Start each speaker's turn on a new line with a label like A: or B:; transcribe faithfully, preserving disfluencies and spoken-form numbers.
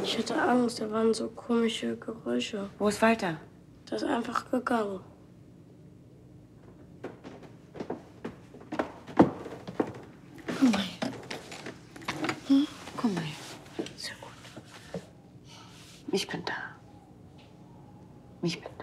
A: Ich hatte Angst, da waren so komische Geräusche.
B: Wo ist Walter?
A: Der ist einfach gegangen.
B: Komm mal her. Hm? Komm mal her. Sehr gut. Ich bin da. Ich bin da.